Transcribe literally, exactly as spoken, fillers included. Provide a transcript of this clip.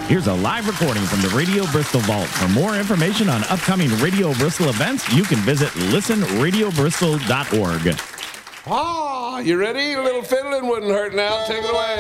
Here's a live recording from the Radio Bristol Vault. For more information on upcoming Radio Bristol events, you can visit listen radio bristol dot org. Ah, you ready? A little fiddling wouldn't hurt now. Take it away.